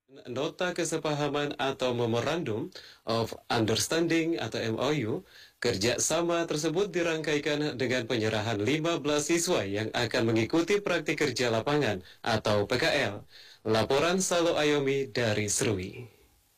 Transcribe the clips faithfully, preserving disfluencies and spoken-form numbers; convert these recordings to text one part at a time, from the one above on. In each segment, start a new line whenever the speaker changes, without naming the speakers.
Nota kesepahaman atau Memorandum of Understanding atau M O U kerjasama tersebut dirangkaikan dengan penyerahan lima belas siswa yang akan mengikuti praktik kerja lapangan atau P K L. Laporan Salo Ayomi dari Serui.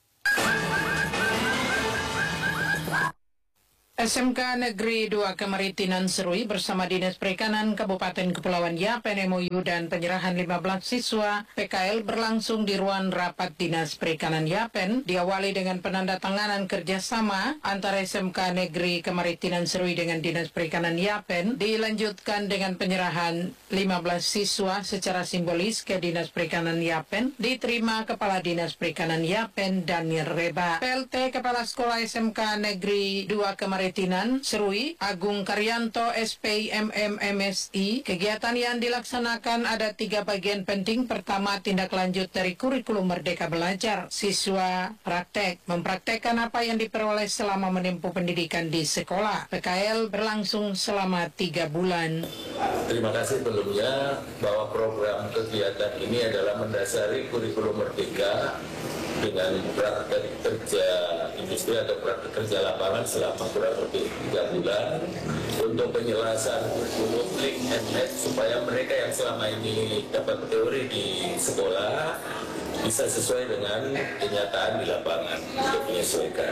S M K Negeri dua Kemaritinan Serui bersama Dinas Perikanan Kabupaten Kepulauan Yapen M O U dan penyerahan lima belas siswa P K L berlangsung di ruang rapat Dinas Perikanan Yapen, diawali dengan penandatanganan kerjasama antara S M K Negeri Kemaritinan Serui dengan Dinas Perikanan Yapen, dilanjutkan dengan penyerahan lima belas siswa secara simbolis ke Dinas Perikanan Yapen, diterima Kepala Dinas Perikanan Yapen Daniel Reba. P L T Kepala Sekolah S M K Negeri dua Kemaritinan Serui, Agung Karyanto S P I M M M S I. Kegiatan yang dilaksanakan ada tiga bagian penting. Pertama, tindak lanjut dari kurikulum Merdeka Belajar. Siswa praktek, mempraktekkan apa yang diperoleh selama menempuh pendidikan di sekolah. P K L berlangsung selama tiga bulan.
Terima kasih sebelumnya bahwa program kegiatan ini adalah mendasari kurikulum Merdeka dengan praktek kerja industri atau praktek kerja lapangan selama kurang lebih tiga bulan untuk penyelesaian kurikulum link and match supaya mereka yang selama ini dapat teori di sekolah bisa sesuai dengan kenyataan di lapangan untuk menyesuaikan.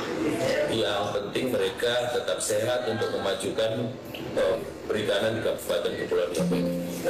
Yang penting mereka tetap sehat untuk memajukan uh, perikanan di Kabupaten Kepulauan Yapen.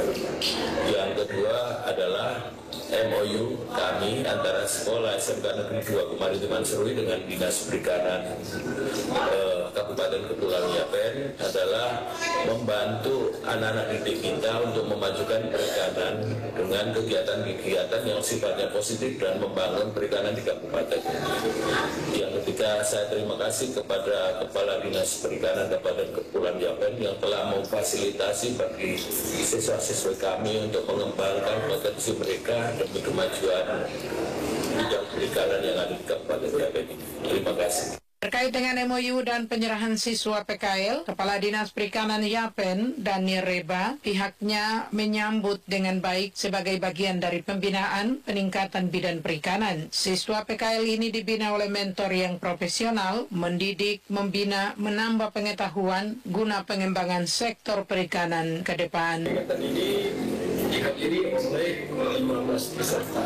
Yang kedua adalah M O U kami antara sekolah S M K Negeri dua Kemaritinan Serui dengan Dinas Perikanan eh, Kabupaten Kepulauan Yapen adalah membantu anak-anak didik kita untuk memajukan perikanan dengan kegiatan-kegiatan yang sifatnya positif dan membangun perikanan di kabupaten. Yang ketiga, saya terima kasih kepada Kepala Dinas Perikanan Kabupaten Kepulauan Yapen yang telah memfasilitasi bagi siswa-siswa kami untuk mengembangkan potensi mereka demi kemajuan bidang perikanan yang ada di Kabupaten Yapen ini. Terima kasih.
Terkait dengan M O U dan penyerahan siswa P K L, Kepala Dinas Perikanan Yapen, Daniel Reba, pihaknya menyambut dengan baik sebagai bagian dari pembinaan peningkatan bidang perikanan. Siswa P K L ini dibina oleh mentor yang profesional, mendidik, membina, menambah pengetahuan guna pengembangan sektor perikanan ke depan.
Kegiatan ini dihadiri oleh lima belas peserta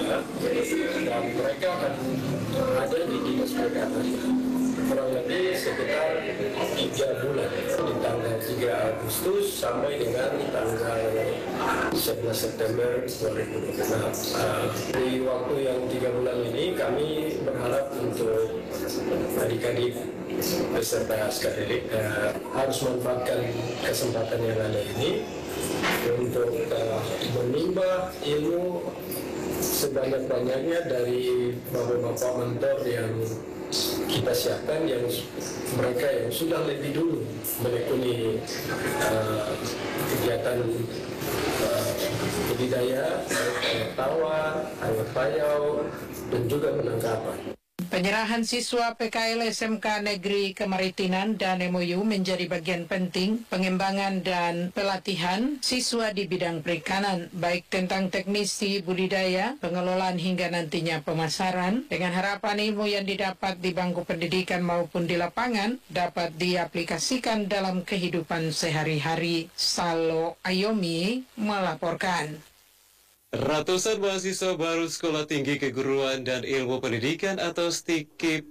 dan mereka akan ada di Dinas Perikanan kurang lebih sekitar tiga bulan, di tanggal tiga Agustus sampai dengan tanggal sebelas September dua ribu dua puluh enam. Uh, di waktu yang tiga bulan ini kami berharap untuk adik-adik peserta sekali uh, harus memanfaatkan kesempatan yang ada ini untuk uh, menimba ilmu sebanyak-banyaknya dari bapak-bapak mentor yang kita siapkan, yang mereka yang sudah lebih dulu menekuni uh, kegiatan uh, budidaya, air tawar, air payau, dan juga penangkapan.
Penyerahan siswa P K L S M K Negeri Kemaritinan dan M O U menjadi bagian penting pengembangan dan pelatihan siswa di bidang perikanan, baik tentang teknisi budidaya, pengelolaan hingga nantinya pemasaran, dengan harapan ilmu yang didapat di bangku pendidikan maupun di lapangan dapat diaplikasikan dalam kehidupan sehari-hari. Salo Ayomi melaporkan.
Ratusan mahasiswa baru Sekolah Tinggi Keguruan dan Ilmu Pendidikan atau STIKIP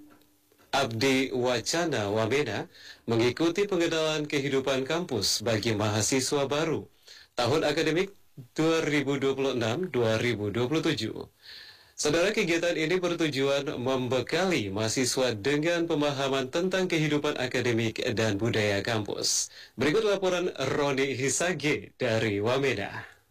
Abdi Wacana Wamena mengikuti pengenalan kehidupan kampus bagi mahasiswa baru tahun akademik dua ribu dua puluh enam dua ribu dua puluh tujuh. Saudara, kegiatan ini bertujuan membekali mahasiswa dengan pemahaman tentang kehidupan akademik dan budaya kampus. Berikut laporan Roni Hisage dari Wamena.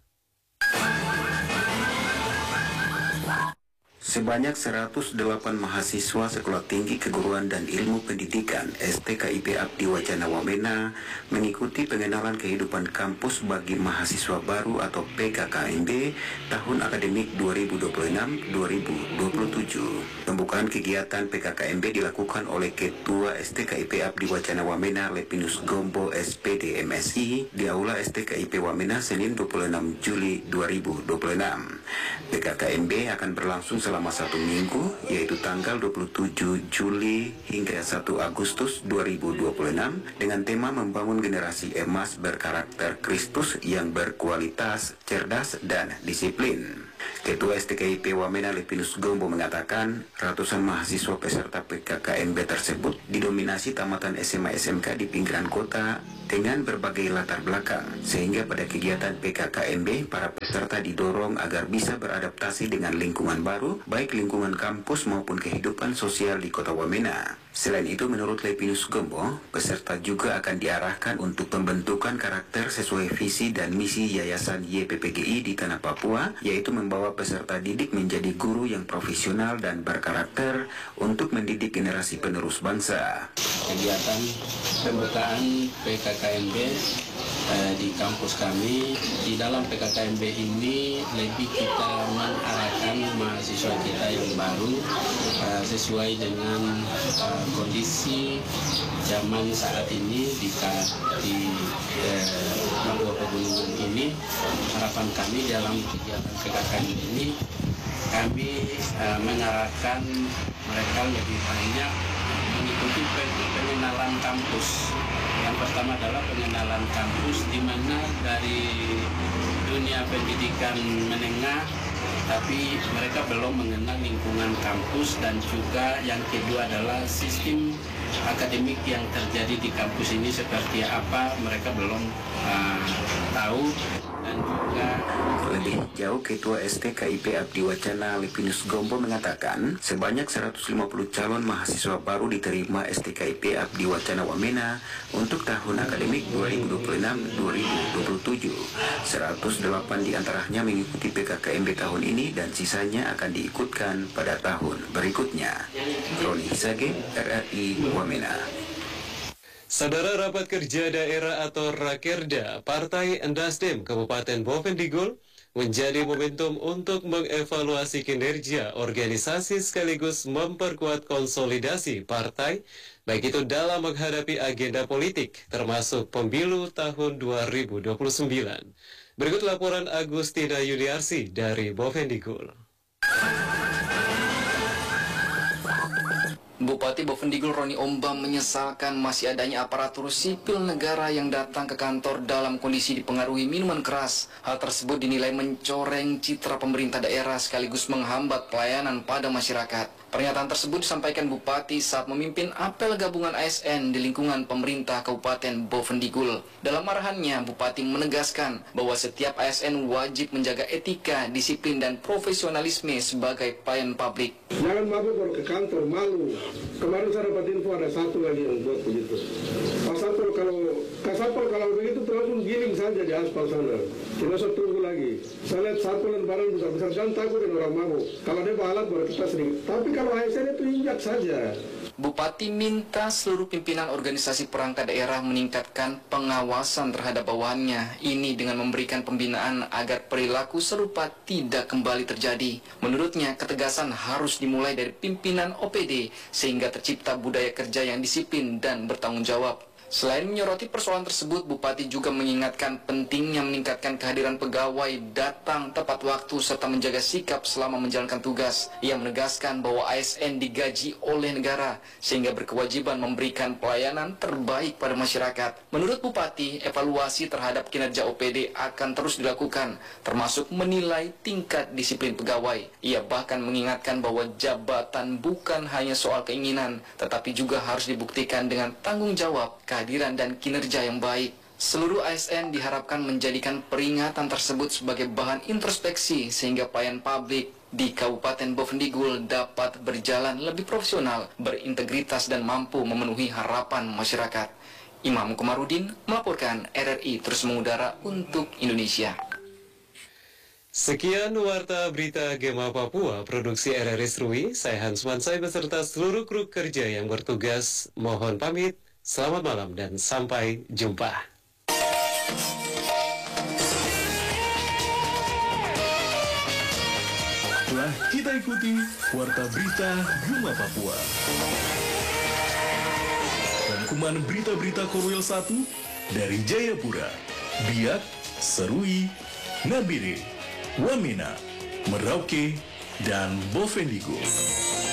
Sebanyak seratus delapan mahasiswa Sekolah Tinggi Keguruan dan Ilmu Pendidikan S T K I P Abdi Wacana Wamena mengikuti pengenalan kehidupan kampus bagi mahasiswa baru atau P K K M B tahun akademik dua ribu dua puluh enam dua ribu dua puluh tujuh. Pembukaan kegiatan P K K M B dilakukan oleh Ketua S T K I P Abdi Wacana Wamena Lepinus Gombo S P D M S I di Aula S T K I P Wamena Senin dua puluh enam Juli dua ribu dua puluh enam. P K K M B akan berlangsung selama selama satu minggu, yaitu tanggal dua puluh tujuh Juli hingga satu Agustus dua ribu dua puluh enam, dengan tema membangun generasi emas berkarakter Kristus yang berkualitas, cerdas, dan disiplin. Ketua S T K I P Wamena Lepinus Gombo mengatakan ratusan mahasiswa peserta P K K M B tersebut didominasi tamatan S M A S M K di pinggiran kota dengan berbagai latar belakang, sehingga pada kegiatan P K K M B para peserta didorong agar bisa beradaptasi dengan lingkungan baru, baik lingkungan kampus maupun kehidupan sosial di kota Wamena. Selain itu, menurut Lepinus Gombo, peserta juga akan diarahkan untuk pembentukan karakter sesuai visi dan misi Yayasan Y P P G I di Tanah Papua, yaitu membawa peserta didik menjadi guru yang profesional dan berkarakter untuk mendidik generasi penerus bangsa.
Kegiatan pembukaan P K K M B eh, di kampus kami, di dalam P K K M B ini lebih kita mengarahkan mahasiswa kita yang baru eh, sesuai dengan eh, kondisi zaman saat ini di di eh, Papua Pegunungan ini. Harapan kami dalam kegiatan P K K M B ini, kami eh, mengarahkan mereka lebih banyak mengikuti pengenalan kampus. Yang pertama adalah pengenalan kampus, di mana dari dunia pendidikan menengah, tapi mereka belum mengenal lingkungan kampus, dan juga yang kedua adalah sistem akademik yang terjadi di kampus ini seperti apa, mereka belum uh, tahu. Dan juga
lebih jauh, Ketua S T K I P Abdi Wacana Lepinus Gombo mengatakan sebanyak seratus lima puluh calon mahasiswa baru diterima S T K I P Abdi Wacana Wamena untuk tahun akademik dua ribu dua puluh enam dua ribu dua puluh tujuh. seratus delapan diantaranya mengikuti P K K M B tahun ini dan sisanya akan diikutkan pada tahun berikutnya. Roni Hisage, R R I Wamena.
Saudara, rapat kerja daerah atau Rakerda Partai Nasdem Kabupaten Bovendigul menjadi momentum untuk mengevaluasi kinerja organisasi sekaligus memperkuat konsolidasi partai, baik itu dalam menghadapi agenda politik termasuk pemilu tahun dua ribu dua puluh sembilan. Berikut laporan Agustina Yuniarsi dari Bovendigul.
Bupati Bovendigul Roni Ombang menyesalkan masih adanya aparatur sipil negara yang datang ke kantor dalam kondisi dipengaruhi minuman keras. Hal tersebut dinilai mencoreng citra pemerintah daerah sekaligus menghambat pelayanan pada masyarakat. Pernyataan tersebut disampaikan Bupati saat memimpin apel gabungan A S N di lingkungan pemerintah Kabupaten Bovendigul. Dalam arahannya, Bupati menegaskan bahwa setiap A S N wajib menjaga etika, disiplin, dan profesionalisme sebagai pelayan publik.
Jangan mabuk kalau ke kantor, malu. Kemarin saya dapat info ada satu lagi yang buat begitu. Pasapol kalau kasapol kalau begitu langsung giling saja di aspal sana. Tidak usah tunggu lagi. Saya lihat satpol dan barang besar-besar kan takut dengan orang mabuk. Kalau dia balat baru kita sering. Tapi kalau A S N itu injak saja.
Bupati minta seluruh pimpinan organisasi perangkat daerah meningkatkan pengawasan terhadap bawahannya. Ini dengan memberikan pembinaan agar perilaku serupa tidak kembali terjadi. Menurutnya, ketegasan harus dimulai dari pimpinan O P D sehingga tercipta budaya kerja yang disiplin dan bertanggung jawab. Selain menyoroti persoalan tersebut, Bupati juga mengingatkan pentingnya meningkatkan kehadiran pegawai datang tepat waktu serta menjaga sikap selama menjalankan tugas. Ia menegaskan bahwa A S N digaji oleh negara sehingga berkewajiban memberikan pelayanan terbaik pada masyarakat. Menurut Bupati, evaluasi terhadap kinerja O P D akan terus dilakukan, termasuk menilai tingkat disiplin pegawai. Ia bahkan mengingatkan bahwa jabatan bukan hanya soal keinginan, tetapi juga harus dibuktikan dengan tanggung jawab, kehadiran dan kinerja yang baik. Seluruh A S N diharapkan menjadikan peringatan tersebut sebagai bahan introspeksi sehingga pelayan publik di Kabupaten Bovendigul dapat berjalan lebih profesional, berintegritas dan mampu memenuhi harapan masyarakat. Imam Komarudin melaporkan, R R I terus mengudara untuk Indonesia.
Sekian Warta Berita Gema Papua, produksi R R I Serui. Saya Hans Mansai beserta seluruh kru kerja yang bertugas mohon pamit. Selamat malam dan sampai jumpa.
Telah kita ikuti Warta Berita Gema Papua. Rangkuman berita-berita Korwil satu dari Jayapura, Biak, Serui, Nabire, Wamena, Merauke, dan Bovendigul.